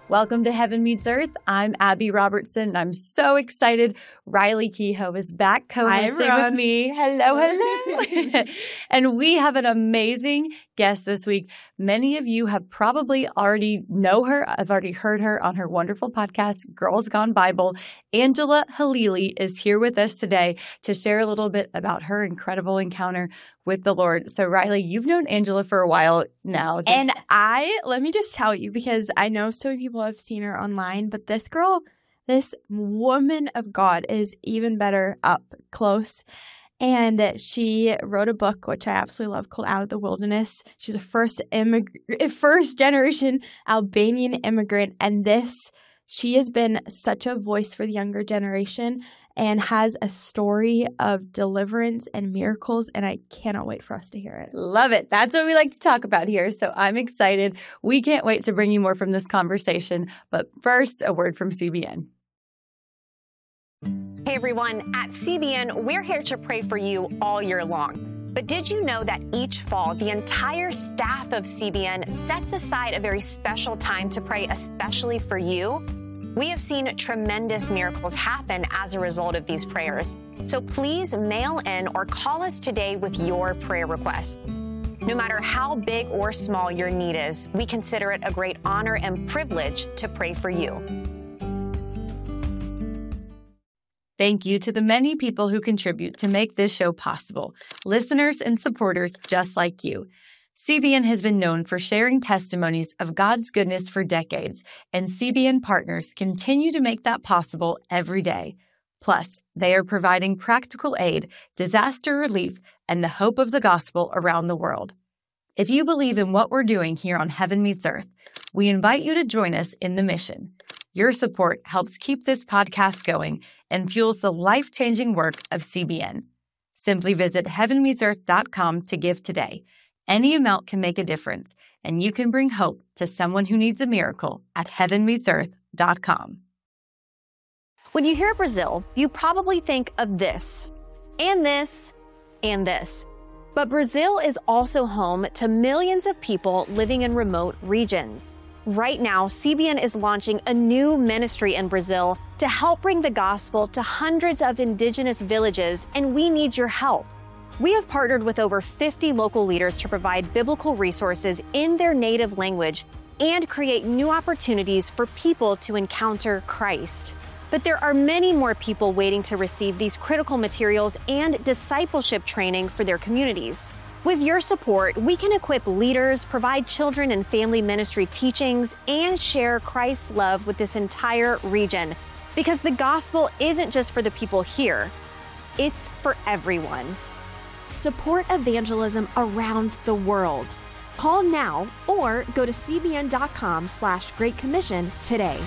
Welcome to Heaven Meets Earth. I'm Abby Robertson, and I'm so excited. Riley Kehoe is back co-hosting with me. Hello. And we have an amazing guest this week. Many of you have probably already know her. I've already heard her on her wonderful podcast, Girls Gone Bible. Angela Halili is here with us today to share a little bit about her incredible encounter with the Lord. So Riley, you've known Angela for a while now. And let me just tell you, because I know so many people have seen her online, but this girl, this woman of God is even better up close. And she wrote a book, which I absolutely love, called Out of the Wilderness. She's a first generation Albanian immigrant. And she has been such a voice for the younger generation and has a story of deliverance and miracles. And I cannot wait for us to hear it. Love it. That's what we like to talk about here. So I'm excited. We can't wait to bring you more from this conversation. But first, a word from CBN. Hey everyone, at CBN, we're here to pray for you all year long. But did you know that each fall, the entire staff of CBN sets aside a very special time to pray especially for you? We have seen tremendous miracles happen as a result of these prayers. So please mail in or call us today with your prayer requests. No matter how big or small your need is, we consider it a great honor and privilege to pray for you. Thank you to the many people who contribute to make this show possible, listeners and supporters just like you. CBN has been known for sharing testimonies of God's goodness for decades, and CBN partners continue to make that possible every day. Plus, they are providing practical aid, disaster relief, and the hope of the gospel around the world. If you believe in what we're doing here on Heaven Meets Earth, we invite you to join us in the mission. Your support helps keep this podcast going and fuels the life-changing work of CBN. Simply visit heavenmeetsearth.com to give today. Any amount can make a difference, and you can bring hope to someone who needs a miracle at heavenmeetsearth.com. When you hear Brazil, you probably think of this, and this, and this. But Brazil is also home to millions of people living in remote regions. Right now, CBN is launching a new ministry in Brazil to help bring the gospel to hundreds of indigenous villages, and we need your help. We have partnered with over 50 local leaders to provide biblical resources in their native language and create new opportunities for people to encounter Christ. But there are many more people waiting to receive these critical materials and discipleship training for their communities. With your support, we can equip leaders, provide children and family ministry teachings, and share Christ's love with this entire region. Because the gospel isn't just for the people here, it's for everyone. Support evangelism around the world. Call now or go to cbn.com/Great Commission today.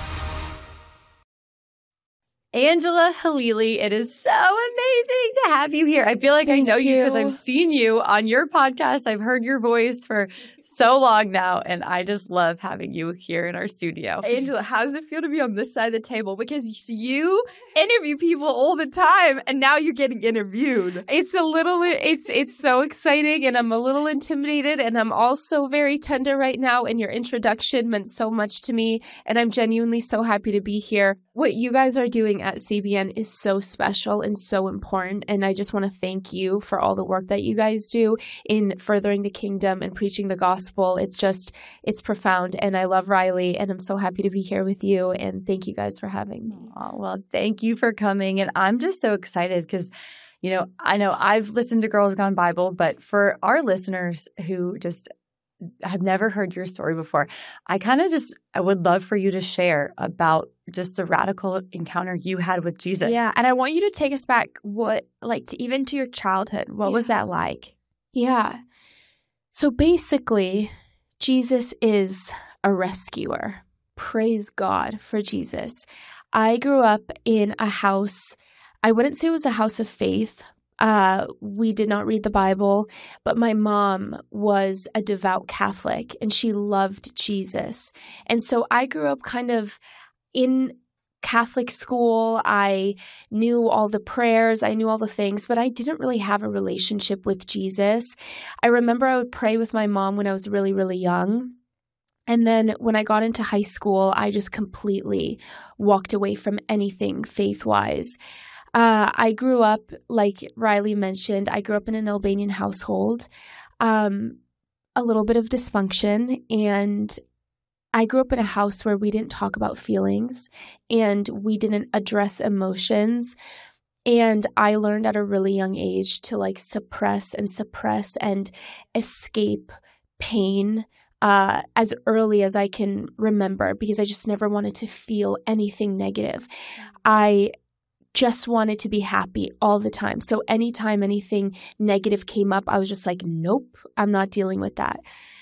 Angela Halili, it is so amazing to have you here. I feel like I know you because I've seen you on your podcast. I've heard your voice for so long now, and I just love having you here in our studio. Angela, how does it feel to be on this side of the table? Because you interview people all the time, and now you're getting interviewed. It's so exciting, and I'm a little intimidated, and I'm also very tender right now, and your introduction meant so much to me, and I'm genuinely so happy to be here. What you guys are doing at CBN is so special and so important, and I just want to thank you for all the work that you guys do in furthering the kingdom and preaching the gospel. It's profound, and I love Riley, and I'm so happy to be here with you, and thank you guys for having me. Oh, well, thank you for coming, and I'm just so excited because, I know I've listened to Girls Gone Bible, but for our listeners who just have never heard your story before, I would love for you to share about just the radical encounter you had with Jesus. Yeah, and I want you to take us back to your childhood. What was that like? Yeah. So basically, Jesus is a rescuer. Praise God for Jesus. I grew up in a house, I wouldn't say it was a house of faith. We did not read the Bible, but my mom was a devout Catholic and she loved Jesus. And so I grew up kind of in Catholic school. I knew all the prayers, I knew all the things, but I didn't really have a relationship with Jesus. I remember I would pray with my mom when I was really, really young. And then when I got into high school, I just completely walked away from anything faith-wise. I grew up, like Riley mentioned, I grew up in an Albanian household, a little bit of dysfunction, and I grew up in a house where we didn't talk about feelings and we didn't address emotions. And I learned at a really young age to like suppress and escape pain as early as I can remember, because I just never wanted to feel anything negative. I just wanted to be happy all the time. So anytime anything negative came up, I was just like, nope, I'm not dealing with that.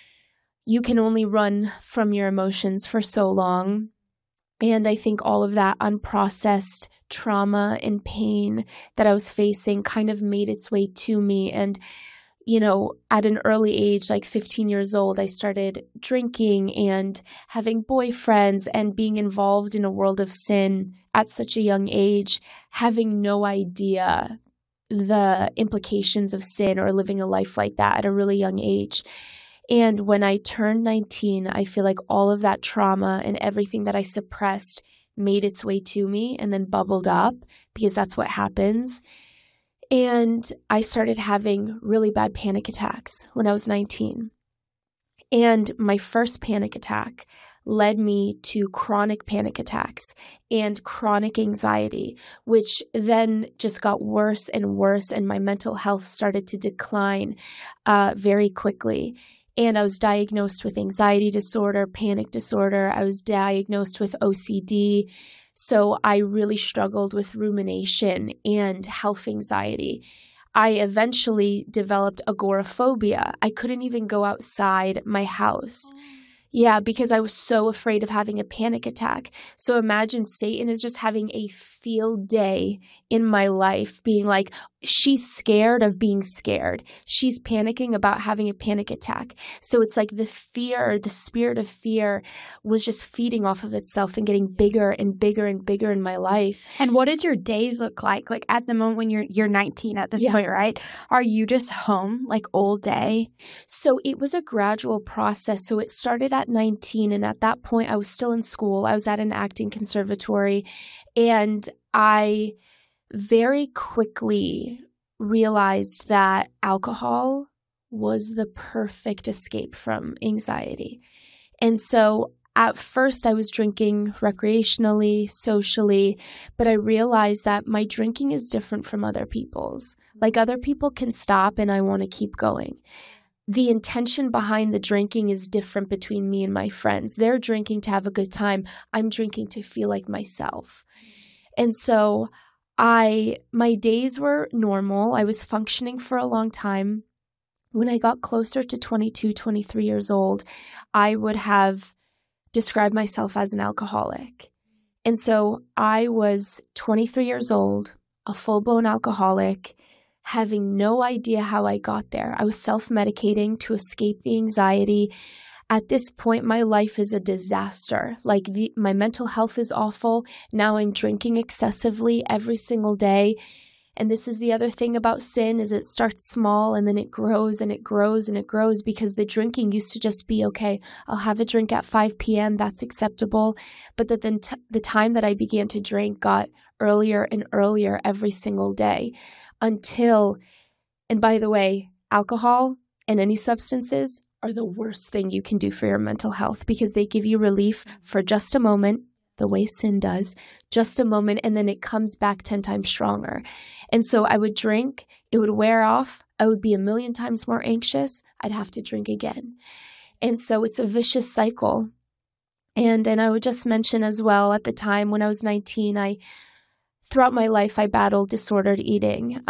You can only run from your emotions for so long. And I think all of that unprocessed trauma and pain that I was facing kind of made its way to me. And, you know, at an early age, like 15 years old, I started drinking and having boyfriends and being involved in a world of sin at such a young age, having no idea the implications of sin or living a life like that at a really young age. And when I turned 19, I feel like all of that trauma and everything that I suppressed made its way to me and then bubbled up, because that's what happens. And I started having really bad panic attacks when I was 19. And my first panic attack led me to chronic panic attacks and chronic anxiety, which then just got worse and worse, and my mental health started to decline very quickly. And I was diagnosed with anxiety disorder, panic disorder. I was diagnosed with OCD. So I really struggled with rumination and health anxiety. I eventually developed agoraphobia. I couldn't even go outside my house. Yeah, because I was so afraid of having a panic attack. So imagine Satan is just having a field day in my life, being like, she's scared of being scared. She's panicking about having a panic attack. So it's like the fear, the spirit of fear was just feeding off of itself and getting bigger and bigger and bigger in my life. And what did your days look like? Like at the moment when you're 19 at this point, right? Are you just home like all day? So it was a gradual process. So it started at 19, and at that point I was still in school. I was at an acting conservatory, and I very quickly realized that alcohol was the perfect escape from anxiety. And so at first I was drinking recreationally, socially, but I realized that my drinking is different from other people's. Like other people can stop and I want to keep going. The intention behind the drinking is different between me and my friends. They're drinking to have a good time. I'm drinking to feel like myself. And so my days were normal. I was functioning for a long time. When I got closer to 22, 23 years old, I would have described myself as an alcoholic. And so I was 23 years old, a full-blown alcoholic, having no idea how I got there. I was self-medicating to escape the anxiety. At this point, my life is a disaster. Like my mental health is awful. Now I'm drinking excessively every single day. And this is the other thing about sin, is it starts small and then it grows and it grows and it grows, because the drinking used to just be, okay, I'll have a drink at 5 p.m. That's acceptable. But then the time that I began to drink got earlier and earlier every single day until, and by the way, alcohol and any substances are the worst thing you can do for your mental health, because they give you relief for just a moment, the way sin does, just a moment, and then it comes back 10 times stronger. And so I would drink, it would wear off, I would be a million times more anxious, I'd have to drink again. And so it's a vicious cycle. And I would just mention as well, at the time when I was 19, throughout my life, I battled disordered eating,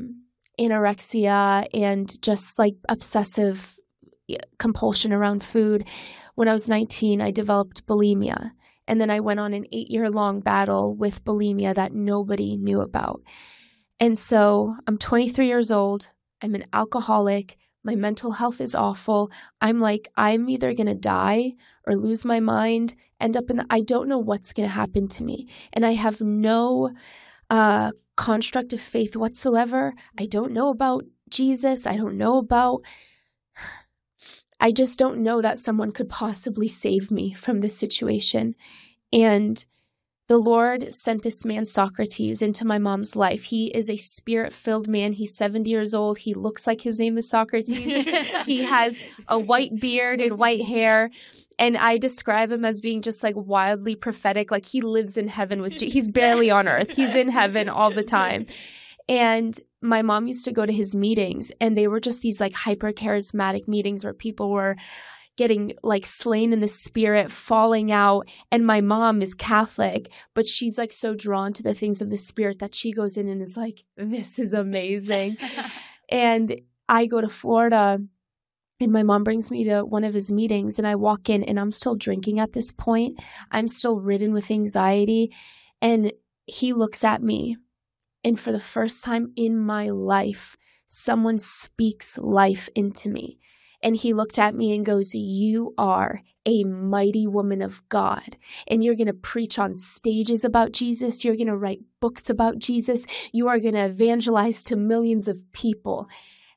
anorexia, and just like obsessive compulsion around food. When I was 19, I developed bulimia. And then I went on an 8-year-long battle with bulimia that nobody knew about. And so I'm 23 years old. I'm an alcoholic. My mental health is awful. I'm like, I'm either going to die or lose my mind, end up I don't know what's going to happen to me. And I have no construct of faith whatsoever. I don't know about Jesus. I don't know about I just don't know that someone could possibly save me from this situation. And the Lord sent this man, Socrates, into my mom's life. He is a spirit-filled man. He's 70 years old. He looks like his name is Socrates. He has a white beard and white hair. And I describe him as being just like wildly prophetic. Like he lives in heaven with Jesus. He's barely on earth. He's in heaven all the time. And my mom used to go to his meetings, and they were just these like hyper charismatic meetings where people were getting like slain in the spirit, falling out. And my mom is Catholic, but she's like so drawn to the things of the spirit that she goes in and is like, this is amazing. And I go to Florida, and my mom brings me to one of his meetings, and I walk in, and I'm still drinking at this point. I'm still ridden with anxiety. And he looks at me, and for the first time in my life, someone speaks life into me. And he looked at me and goes, you are a mighty woman of God, and you're going to preach on stages about Jesus. You're going to write books about Jesus. You are going to evangelize to millions of people.